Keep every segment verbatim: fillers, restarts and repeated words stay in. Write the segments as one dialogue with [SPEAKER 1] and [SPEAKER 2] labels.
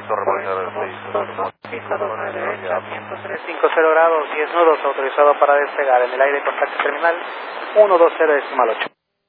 [SPEAKER 1] Torre Policial seis.
[SPEAKER 2] Pista dos nueve derecha, ciento tres cinco cero grados, diez nudos, autorizado para despegar en el aire, contacto terminal uno dos cero decimal ocho.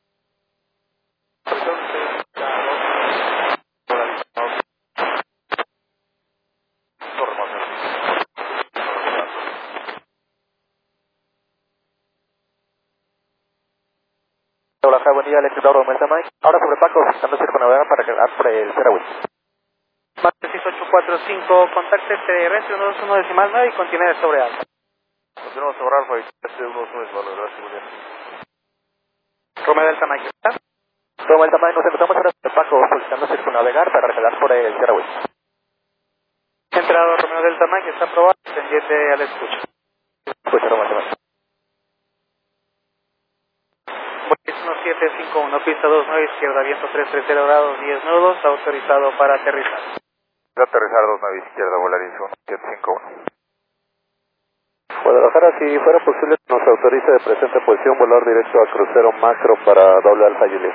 [SPEAKER 3] Hola, buen día, Alexis Lauro, Melta Mike. Ahora sobre Paco, buscando circunnavegar para quedar por el Fairway.
[SPEAKER 2] seis ocho cuatro cinco, contacte T R S uno dos uno decimal nueve y continúe sobre alfa.
[SPEAKER 1] Continuamos sobre Alfa y T uno dos uno decimal nueve, gracias, muy bien.
[SPEAKER 2] Romeo Delta Mike, ¿está?
[SPEAKER 3] Todo Melta Mike, nos encontramos ahora sobre Paco, solicitando circunnavegar para quedar por el Fairway.
[SPEAKER 2] Entrado Romeo Delta Mike, está aprobado, pendiente al escucha.
[SPEAKER 3] Escucha, Romeo Delta Mike.
[SPEAKER 2] uno siete cinco uno, pista dos nueve, izquierda, viento tres tres cero grados, diez nudos, autorizado para aterrizar.
[SPEAKER 1] Aterrizar dos nueve izquierda, Volaris uno siete cinco uno.
[SPEAKER 3] Guadalajara, si fuera posible, nos autoriza de presente posición volar directo a crucero macro para doble alfa Juliet.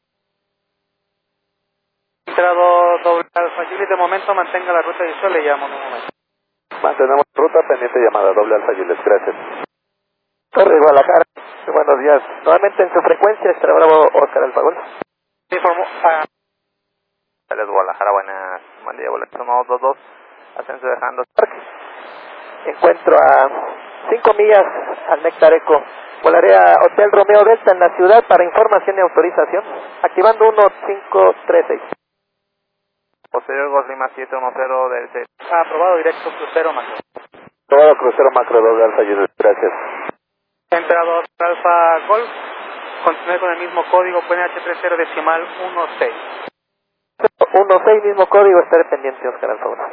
[SPEAKER 2] Entrado doble alfa Juliet, de momento mantenga la ruta visual, le llamo en un momento.
[SPEAKER 3] Mantenemos ruta pendiente llamada doble alfa Juliet, gracias. Torre Guadalajara, buenos días. Nuevamente en su frecuencia, Extra Bravo Oscar Alfa Golf.
[SPEAKER 2] Informo a...
[SPEAKER 1] Hola, Guadalajara, buenas, buen día, Volaris uno dos dos, ascenso dejando.
[SPEAKER 3] Encuentro a cinco millas al Nectareco. Volaré a Hotel Romeo Delta en la ciudad para información y autorización. Activando uno cinco tres seis.
[SPEAKER 1] Posterior Gos Lima siete uno cero del C.
[SPEAKER 2] Aprobado directo crucero macro.
[SPEAKER 3] Todo crucero macro doble alfa Juliet, gracias.
[SPEAKER 2] Entrado alfa Golf, continúe con el mismo código, P N H treinta decimal uno seis.
[SPEAKER 3] uno seis, mismo código, estaré pendiente, Oscar Alfa Golf.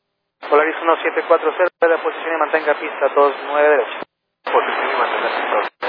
[SPEAKER 2] Polaris uno siete cuatro cero, de la posición y mantenga pista dos nueve derecha.
[SPEAKER 1] Posición y mantenga pista.